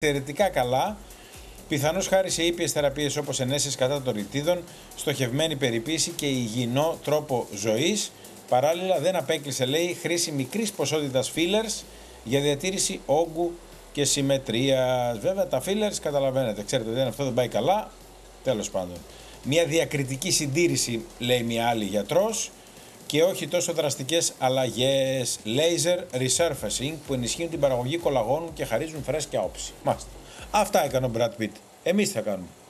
εξαιρετικά καλά. Πιθανώς χάρη σε ήπιες θεραπείες όπως ενέσεις κατά των ρητίδων, στοχευμένη περιποίηση και υγιεινό τρόπο ζωής. Παράλληλα, δεν απέκλεισε, λέει, χρήση μικρής ποσότητας fillers για διατήρηση όγκου και συμμετρίας. Βέβαια, τα fillers καταλαβαίνετε, ξέρετε ότι αυτό δεν πάει καλά. Τέλος πάντων. Μια διακριτική συντήρηση, λέει μια άλλη γιατρός, και όχι τόσο δραστικές αλλαγές. Laser resurfacing που ενισχύουν την παραγωγή κολαγόνου και χαρίζουν φρέσκια όψη. Μάλιστα. Αυτά έκανε ο Brad Pitt. Εμείς θα κάνουμε.